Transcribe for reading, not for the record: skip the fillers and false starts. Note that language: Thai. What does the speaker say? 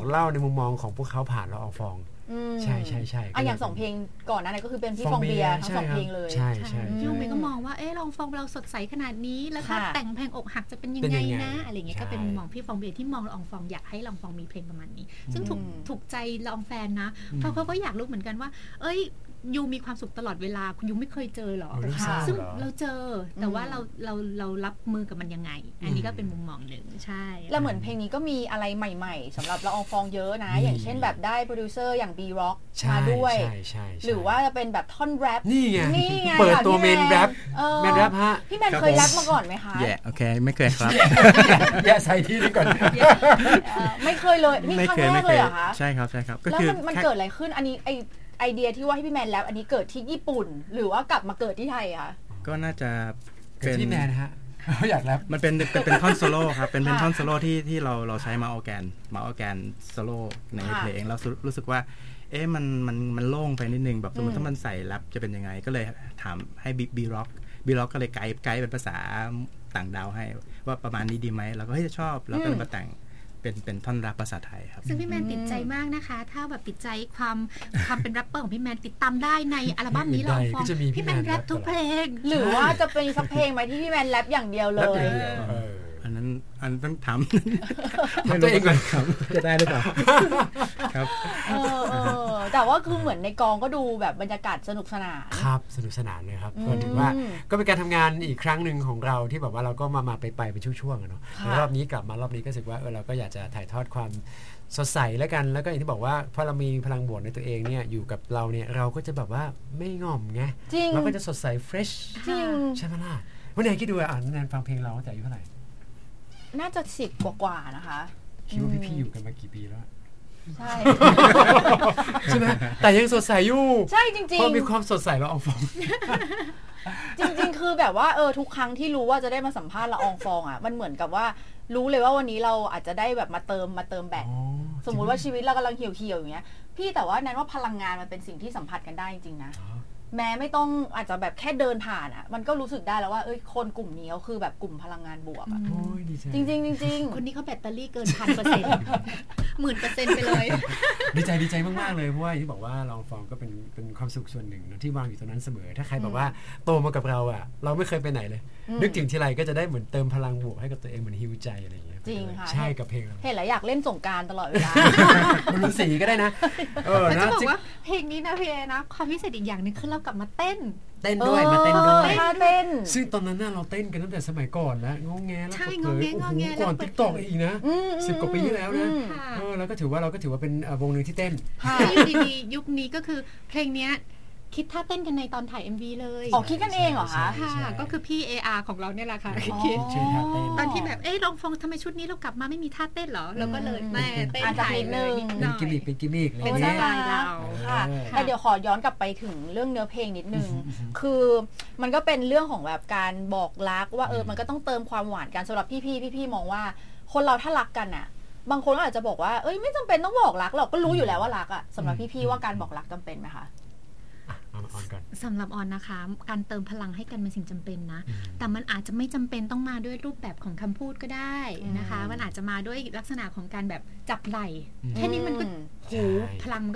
เล่าในมุมมองของพวกเขาผ่านละอองฟองใช่ใช่ใช่อย่าง2เพลงก่อนนั้นก็คือเป็นพี่ฟองเบียร์ทั้ง2เพลงเลยใช่ใช่พี่เมย์ก็มองว่าละอองฟองเราสดใสขนาดนี้แล้วถ้าแต่งเพลงอกหักจะเป็นยังไงนะอะไรเงี้ยก็เป็นมุมมองพี่ฟองเบียร์ที่มองละอองฟองอยากให้ละอองฟองมีเพลงประมาณนี้ซึ่งถูกใจละอองแฟนนะเพราะเขาก็อยากรู้เหมือนกันว่ายูมีความสุขตลอดเวลาคุณยูไม่เคยเจอหรอซึ่งเราเจอแต่ว่าเรารับมือกับมันยังไงอันนี้ก็เป็นมุมมองหนึ่งใช่แล้วเหมือนเพลงนี้ก็มีอะไรใหม่ๆสำหรับละอองฟองเยอะนะอย่างเช่นแบบได้โปรดิวเซอร์อย่าง B-Rock มาด้วยหรือว่าจะเป็นแบบท่อนแรปนี่ไงเปิดตัวเมนแรปฮะพี่แมนเคยแรปมาก่อนไหมคะโอเคไม่เคยครับอย่าใส่ที่นี่ก่อนไม่เคยเลยนี่ครั้งแรกเลยเหรอคะใช่ครับก็คือมันเกิดอะไรขึ้นอันนี้ไอเดียที่ว่าให้พี่แมนแรปอันนี้เกิดที่ญี่ปุ่นหรือว่ากลับมาเกิดที่ไทยคะก็น่าจะเป็นที่แมนฮะอยากแรปมันเป็นท่อนโซโล่ครับเป็นท่อนโซโล่ที่เราใช้มาออแกนโซโล่ในเพลงแล้วรู้สึกว่ามันโล่งไปนิดนึงแบบสมมติถ้ามันใส่แรปจะเป็นยังไงก็เลยถามให้B-Rockก็เลยไกด์เป็นภาษาต่างดาวให้ว่าประมาณนี้ดีไหมเราก็จะชอบแล้วก็มาแต่งเป็นท่อนแรปภาษาไทยครับซึ่งพี่แมนติดใจมากนะคะถ้าแบบติดใจความเป็นแรปเปอร์ของพี่แมนติดตามได้ในอัลบั้มนี้ลองฟังพี่แมนแรปทุกเพลงหรือว่าจะเป็นสักเพลงไหมที่พี่แมนแรปอย่างเดียวเลยอันนั้นต้องถามตัวเองก่อนจะได้หรือเปล่าครับแต่ว่าคือเหมือนในกองก็ดูแบบบรรยากาศสนุกสนานครับสนุกสนานเลยครับก็ถือว่าก็เป็นการทำงานอีกครั้งหนึ่งของเราที่แบบว่าเราก็มาไปเป็นช่วงๆเนาะรอบนี้กลับมารอบนี้ก็รู้สึกว่าเราก็อยากจะถ่ายทอดความสดใสแล้วกันแล้วก็อย่างที่บอกว่าพอเรามีพลังบวกในตัวเองเนี่ยอยู่กับเราเนี่ยเราก็จะแบบว่าไม่ง่อมไงเราก็จะสดใสเฟรชใช่ไหมล่ะวันไหนคิดดูนานฟังเพลงเราตั้งแต่อายุเท่าไหร่น่าจะ10กว่าๆนะคะคิดว่าพี่ๆอยู่กันมากี่ปีแล้วใช่ใช่ไหมแต่ยังสดใสอยู่ใช่จริงๆพอมีความสดใสละอองฟองจริงๆคือแบบว่าทุกครั้งที่รู้ว่าจะได้มาสัมภาษณ์ละอองฟองมันเหมือนกับว่ารู้เลยว่าวันนี้เราอาจจะได้แบบมาเติมแบตสมมุติว่าชีวิตเรากำลังเหี่ยวๆอย่างเงี้ยพี่แต่ว่านั้นว่าพลังงานมันเป็นสิ่งที่สัมผัสกันได้จริงๆนะแม้ไม่ต้องอาจจะแบบแค่เดินผ่านมันก็รู้สึกได้แล้วว่าคนกลุ่มนี้เขาคือแบบกลุ่มพลังงานบวกจริงคนนี้เขาแบตเตอรี่เกิน 1,000% 10,000% ไปเลยดีใจมากๆเลยเพราะว่าที่บอกว่าลองฟองก็เป็นความสุขส่วนหนึ่งที่วางอยู่ตรงนั้นเสมอถ้าใครบอกว่าโตมากับเราเราไม่เคยไปไหนเลยนึกถึงทีไรก็จะได้เหมือนเติมพลังบวกให้กับตัวเองเหมือนฮีลใจอะไรอย่างเงี้ยจริงค่ะใช่กับเพลงเห็นแล้วอยากเล่นสงกรานต์ตลอดเวลามันรู้สีก็ได้นะแต่จะบอกว่าเพลงนี้นะพี่นะความพิเศษอีกอย่างนึงคือเรากลับมาเต้นด้วยมาเต้นด้วยเต้นซึ่งตอนนั้นเราเต้นกันตั้งแต่สมัยก่อนแล้วงงแงแล้วใช่งงแงก่อน TikTok อีกนะ10 กว่าปีที่แล้วนะแล้วก็ถือว่าเราก็ถือว่าเป็นวงนึงที่เต้นยุคนี้ก็คือเพลงเนี้ยคิดท่าเต้นกันในตอนถ่าย MV เลยคิดกันเองเหรอคะค่ะก็คือพี่ AR ของเราเนี่ยแหละค่ะคิดตอนที่แบบลองฟังทำไมชุดนี้เรากลับมาไม่มีท่าเต้นเหรอเราก็เลยแม่เต้นถ่ายเลยเป็นกิมมิคเป็นสไตล์เราค่ะแต่เดี๋ยวขอย้อนกลับไปถึงเรื่องเนื้อเพลงนิดนึงคือมันก็เป็นเรื่องของแบบการบอกรักว่ามันก็ต้องเติมความหวานกันสำหรับพี่มองว่าคนเราถ้ารักกันบางคนก็อาจจะบอกว่าไม่จำเป็นต้องบอกรักหรอกก็รู้อยู่แล้วว่ารักสำหรับพี่ว่าการบอกรักจำเป็นไหมคะสำหรับออนนะคะการเติมพลังให้กันเป็นสิ่งจำเป็นนะแต่มันอาจจะไม่จำเป็นต้องมาด้วยรูปแบบของคำพูดก็ได้นะคะมันอาจจะมาด้วยลักษณะของการแบบจับไหล่แค่นี้มันก็พลัง